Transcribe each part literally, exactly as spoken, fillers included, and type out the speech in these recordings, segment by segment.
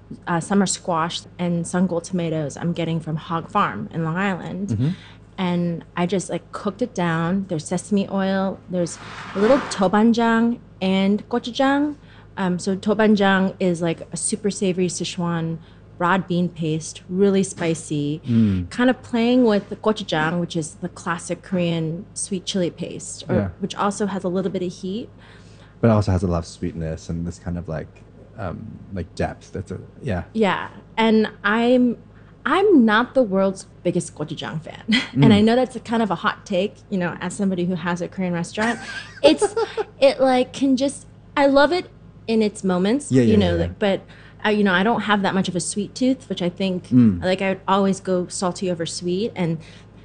uh, summer squash and sun gold tomatoes I'm getting from Hog Farm in Long Island. Mm-hmm. And I just like cooked it down. There's sesame oil. There's a little tobanjang and gochujang. Um, so tobanjang is like a super savory Sichuan broad bean paste, really spicy, Mm. kind of playing with the gochujang, which is the classic Korean sweet chili paste, or, Yeah. which also has a little bit of heat. But it also has a lot of sweetness and this kind of like um, like depth. That's a yeah. Yeah, and I'm I'm not the world's biggest gochujang fan, and I know that's a kind of a hot take. You know, as somebody who has a Korean restaurant, it's it like can just I love it in its moments. Yeah, yeah, you know, yeah, yeah. like, but I, you know I don't have that much of a sweet tooth, which I think Mm. like I would always go salty over sweet. And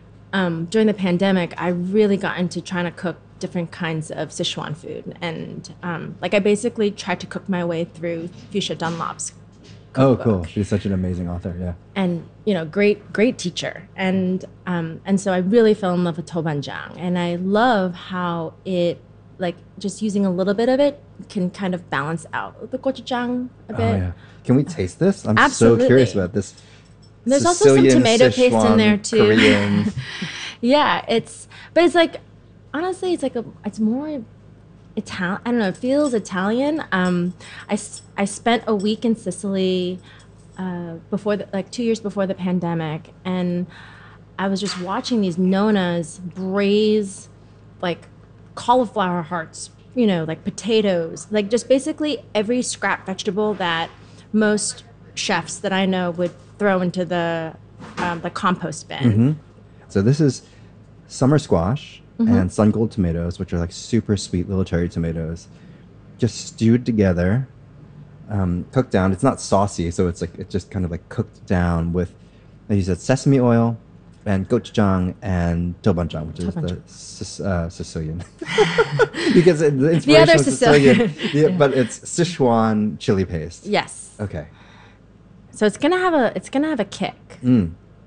um, during the pandemic, I really got into trying to cook different kinds of Sichuan food, and um, like I basically tried to cook my way through Fuchsia Dunlop's Oh, cookbook. cool. She's such an amazing author. Yeah. And you know, great, great teacher, and um, and so I really fell in love with tobanjang, and I love how it, like, just using a little bit of it can kind of balance out the gochujang a Oh bit. yeah. Can we taste this? I'm Absolutely. so curious about this. There's also some Sicilian, tomato paste in Sichuan, there too. Korean. Yeah, it's but it's like honestly, it's like a it's more Italian. I don't know. It feels Italian. Um, I, s- I spent a week in Sicily uh, before the, like two years before the pandemic, and I was just watching these nonas braise like cauliflower hearts, you know, like potatoes, like just basically every scrap vegetable that most chefs that I know would throw into the um, the compost bin. Mm-hmm. So this is summer squash Mm-hmm. and sun gold tomatoes, which are like super sweet little cherry tomatoes, just stewed together, um, cooked down. It's not saucy, so it's like it's just kind of like cooked down with, like you said, sesame oil and gochujang and tobanjang, which is the Tobanjang. Sic- uh, Sicilian. Because it- the inspiration The other was Sicilian, Sicilian. yeah, but it's Sichuan chili paste. Yes. Okay. So it's gonna have a it's gonna have a kick. Mm.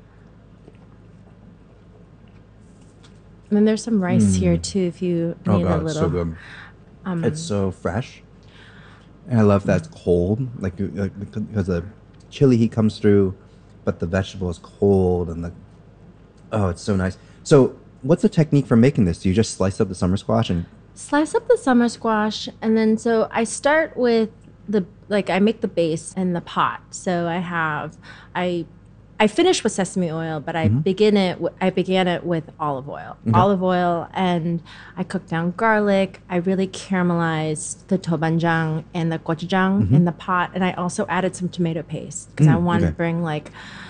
And then there's some rice here too, if you Oh need a god, little. it's so good. Um, It's so fresh, and I love that it's cold, like you- like, because the chili heat comes through, but the vegetable is cold, and the oh, it's so nice. So, what's the technique for making this? Do you just slice up the summer squash and Slice up the summer squash, and then so I start with the like I make the base in the pot. So I have I I finish with sesame oil, but I begin it. w- I began it with olive oil, olive oil, and I cook down garlic. I really caramelized the tobanjang and the gochujang in the pot, and I also added some tomato paste because I Mm, wanted okay. to bring like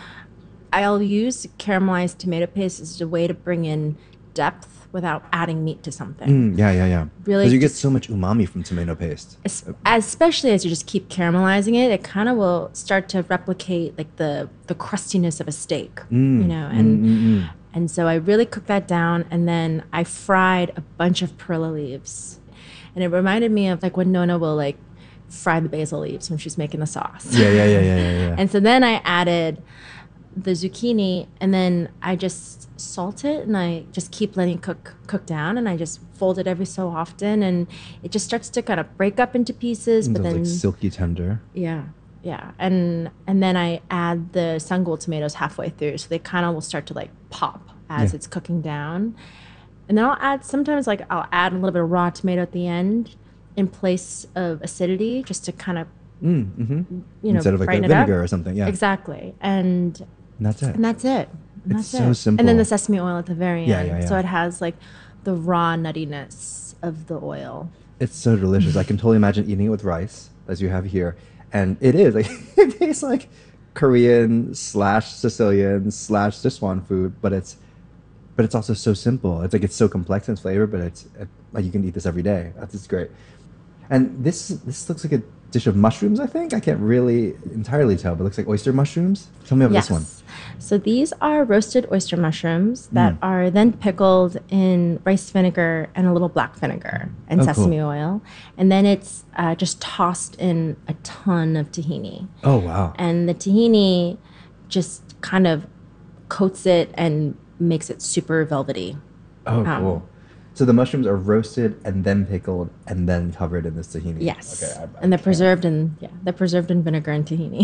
I'll use caramelized tomato paste as a way to bring in depth without adding meat to something. Mm, yeah, yeah, yeah. Really because you get just- so much umami from tomato paste. Es- especially as you just keep caramelizing it, it kind of will start to replicate like the the crustiness of a steak, Mm, you know. And mm, mm, mm. and so I really cooked that down, and then I fried a bunch of perilla leaves, and it reminded me of like when Nona will like fry the basil leaves when she's making the sauce. Yeah, yeah, yeah, yeah, yeah. yeah. And so then I added the zucchini, and then I just salt it, and I just keep letting it cook cook down, and I just fold it every so often, and it just starts to kind of break up into pieces. But Those, then like silky tender. yeah, yeah, and and then I add the sun gold tomatoes halfway through, so they kind of will start to like pop as Yeah. it's cooking down. And then I'll add sometimes like I'll add a little bit of raw tomato at the end in place of acidity, just to kind of Mm, hmm you know Instead of like a brighten it up. vinegar or something. Yeah, Exactly, and and that's it. and that's it. And It's that's so it. simple. And then the sesame oil at the very Yeah, end. yeah, So yeah. it has like the raw nuttiness of the oil. It's so delicious. I can totally imagine eating it with rice, as you have here, and it is like it tastes like Korean slash Sicilian slash Sichuan food, but it's but it's also so simple. It's like it's so complex in its flavor, but it's it, like you can eat this every day. That's just great. And this this looks like a dish of mushrooms. I think I can't really entirely tell, but it looks like oyster mushrooms. Tell me about this one. So these are roasted oyster mushrooms that Mm. are then pickled in rice vinegar and a little black vinegar and Oh, sesame cool. oil. And then it's uh, just tossed in a ton of tahini. Oh wow! And the tahini just kind of coats it and makes it super velvety. Oh um, cool. So the mushrooms are roasted and then pickled and then covered in this tahini. Yes. Okay. I, I and they're can't- preserved in yeah, they're preserved in vinegar and tahini.